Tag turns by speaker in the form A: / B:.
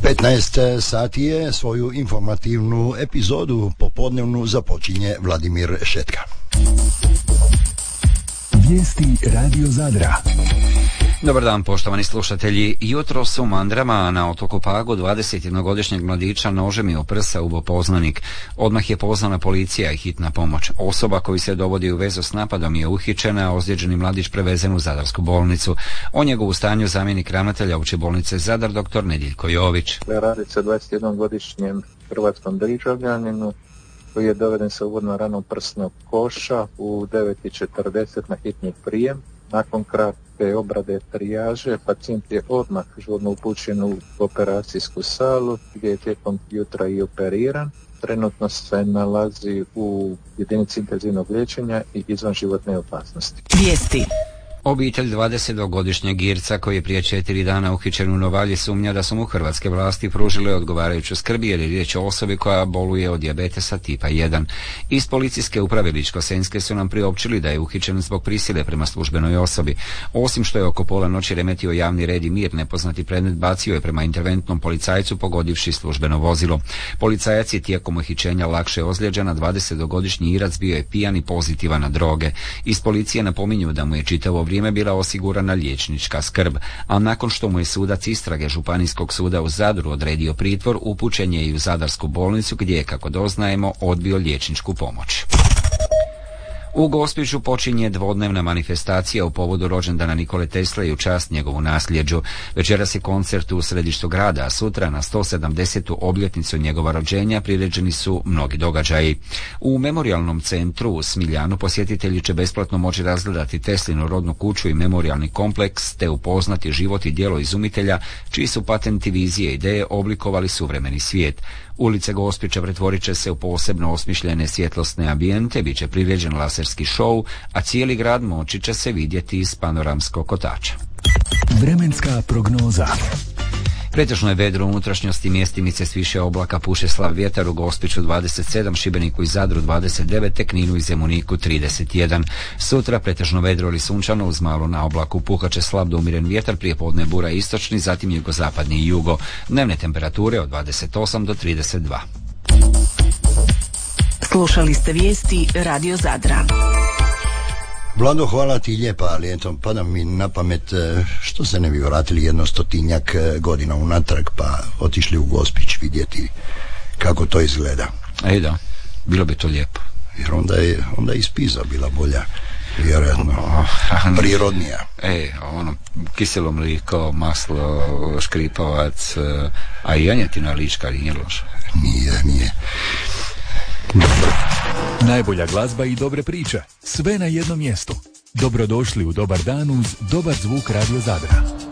A: 15 sati je, svoju informativnu epizodu popodnevnu započinje Vladimir Šetka.
B: Vijesti Radio Zadra.
C: Dobar dan, poštovani slušatelji. Jutros u Mandrama na otoku Pagu 21-godišnjeg mladića nožem je u prsa ubo poznanik. Odmah je pozvana policija i hitna pomoć. Osoba koju se dovodi u vezu s napadom je uhićena, a ozlijeđeni mladić prevezen u Zadarsku bolnicu. O njegovu stanju zamjenik ravnatelja Opće bolnice Zadar, dr. Nediljko Jović.
D: Radi se 21-godišnjem hrvatskom državljaninu koji je doveden sa uvodno ranom prsnog koša u 9:40 na hitni prijem. Nakon kratke obrade trijaže, pacijent je odmah žurno upućen u operacijsku salu gdje je tijekom jutra i operiran. Trenutno se nalazi u jedinici intenzivnog liječenja i izvan životne opasnosti.
E: Vijesti.
C: Obitelj 20-godišnjeg Irca koji je prije 4 dana uhićen u Novalji sumnja da su mu hrvatske vlasti pružile odgovarajuću skrb jer je riječ o osobi koja boluje od dijabetesa tipa 1. Iz policijske uprave Ličko-senjske su nam priopćili da je uhićen zbog prisile prema službenoj osobi. Osim što je oko pola noći remetio javni red i mir, nepoznati predmet bacio je prema interventnom policajcu pogodivši službeno vozilo. Policajac je tijekom uhićenja lakše ozlijeđen, a 20-godišnji Irac bio je pijan i pozitivan na droge. Iz policije napominju da mu je čitavo vrijeme bila osigurana liječnička skrb, a nakon što mu je sudac istrage Županijskog suda u Zadru odredio pritvor, upućen je i u Zadarsku bolnicu gdje je, kako doznajemo, odbio liječničku pomoć. U Gospiću počinje dvodnevna manifestacija u povodu rođendana Nikole Tesle i u čast njegovu nasljeđu. Večeras je koncert u središtu grada, a sutra na 170. obljetnicu njegova rođenja priređeni su mnogi događaji. U memorijalnom centru u Smiljanu posjetitelji će besplatno moći razgledati Teslinu rodnu kuću i memorijalni kompleks te upoznati život i djelo izumitelja čiji su patenti, vizije i ideje oblikovali suvremeni svijet. Ulice Gospića pretvorit će se u posebno osmišljene svjetlosne ambijente, bit će priređen laserski šou, a cijeli grad moći će se vidjeti iz panoramskog kotača.
B: Vremenska prognoza.
C: Pretežno je vedro u unutrašnjosti, mjestimice s više oblaka, puše slab vjetar, u Gospiću 27, Šibeniku i Zadru 29, te Kninu i Zemuniku 31. Sutra pretežno vedro ili sunčano uz malo na oblaku, puhat će slab do umiren vjetar, prije podne bura istočni, zatim jugozapadni i jugo. Dnevne temperature od 28 do 32.
E: Slušali ste vijesti Radio Zadra.
A: Vlado, hvala ti lijepa, ali eto, pada mi na pamet što se ne bi vratili 100 godina unatrag pa otišli u Gospić vidjeti kako to izgleda.
C: Ej da, bilo bi to lijepo.
A: Jer onda je ispiza bila bolja, vjerojatno prirodnija.
C: Kiselo mliko, maslo, škripovac, a i janjetina lička nije loša.
A: Nije.
B: Najbolja glazba i dobre priče, sve na jednom mjestu. Dobrodošli u Dobar dan uz dobar zvuk Radio Zadra.